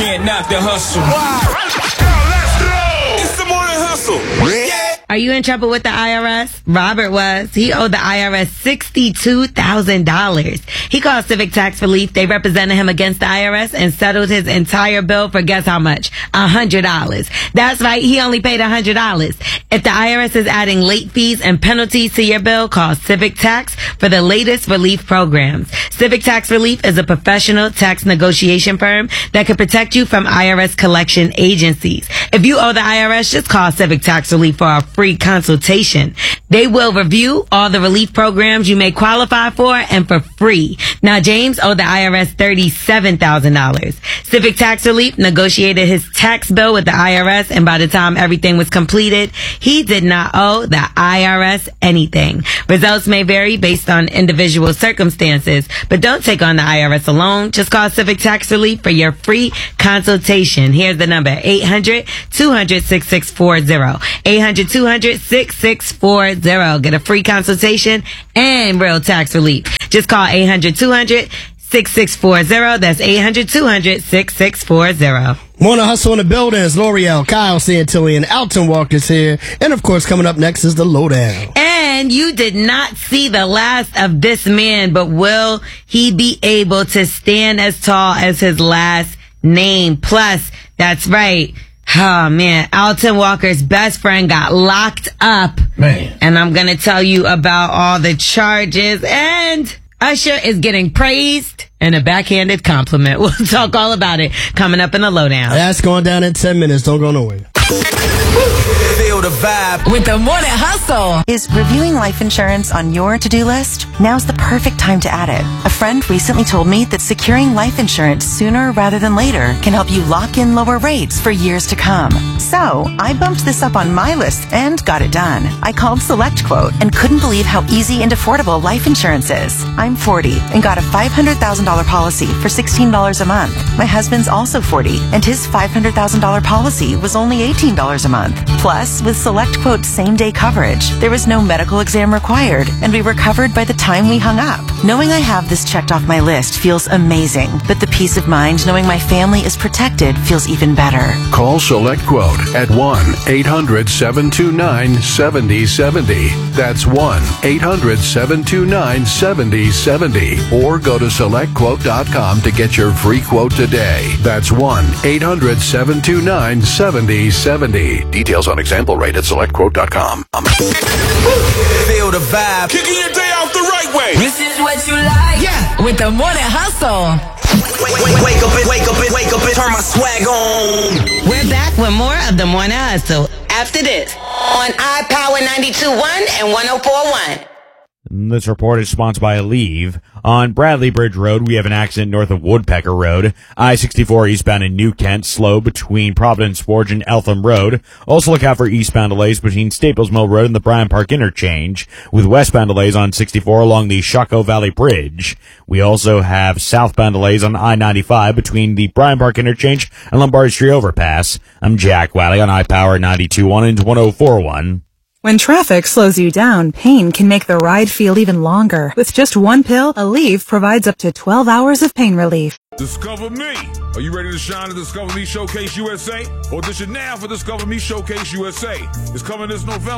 can't knock the hustle. It's the morning hustle. Yeah. Are you in trouble with the IRS? Robert was. He owed the IRS $62,000. He called Civic Tax Relief. They represented him against the IRS and settled his entire bill for guess how much? $100. That's right. He only paid $100. If the IRS is adding late fees and penalties to your bill, call Civic Tax for the latest relief programs. Civic Tax Relief is a professional tax negotiation firm that can protect you from IRS collection agencies. If you owe the IRS, just call Civic Tax Relief for a free consultation. They will review all the relief programs you may qualify for and for free. Now, James owed the IRS $37,000. Civic Tax Relief negotiated his tax bill with the IRS, and by the time everything was completed, he did not owe the IRS anything. Results may vary based on individual circumstances, but don't take on the IRS alone. Just call Civic Tax Relief for your free consultation. Here's the number, 800-200-6640. 800-200-6640. Get a free consultation and real tax relief. Just call 800-200-6640. That's 800-200-6640. Morning Hustle in the building is L'Oreal, Kyle Santilli, and Alton Walker's here. And of course, coming up next is the Lowdown. And you did not see the last of this man, but will he be able to stand as tall as his last name? Plus, that's right. Oh, man. Alton Walker's best friend got locked up. Man. And I'm going to tell you about all the charges. And Usher is getting praised and a backhanded compliment. We'll talk all about it coming up in the Lowdown. That's going down in 10 minutes. Don't go nowhere. Feel the vibe with the Morning Hustle. Is reviewing life insurance on your to-do list? Now's the perfect time to add it. A friend recently told me that securing life insurance sooner rather than later can help you lock in lower rates for years to come. So, I bumped this up on my list and got it done. I called SelectQuote and couldn't believe how easy and affordable life insurance is. I'm 40 and got a $500,000 policy for $16 a month. My husband's also 40 and his $500,000 policy was only $18 a month. Plus, with SelectQuote's same-day coverage, there was no medical exam required, and we were covered by the time we hung up. Knowing I have this checked off my list feels amazing, but the peace of mind knowing my family is protected feels even better. Call SelectQuote at 1-800-729-7070. That's 1-800-729-7070. Or go to SelectQuote.com to get your free quote today. That's 1-800-729-7070. Details on example rate at SelectQuote.com. Feel the vibe. Kicking your day off the right way. This is what you like. Yeah. With the Morning Hustle. Wake up and turn my swag on. We're back with more of the Morning Hustle after this on iPower 92.1 and 104.1. This report is sponsored by Aleve. On Bradley Bridge Road, we have an accident north of Woodpecker Road. I-64 eastbound in New Kent, slow between Providence Forge and Eltham Road. Also look out for eastbound delays between Staples Mill Road and the Bryan Park Interchange, with westbound delays on 64 along the Shockoe Valley Bridge. We also have southbound delays on I-95 between the Bryan Park Interchange and Lombardi Street Overpass. I'm Jack Wiley on iPower 92.1 and 104.1. When traffic slows you down, pain can make the ride feel even longer. With just one pill, Aleve provides up to 12 hours of pain relief. Discover Me. Are you ready to shine at Discover Me Showcase USA? Audition now for Discover Me Showcase USA. It's coming this November.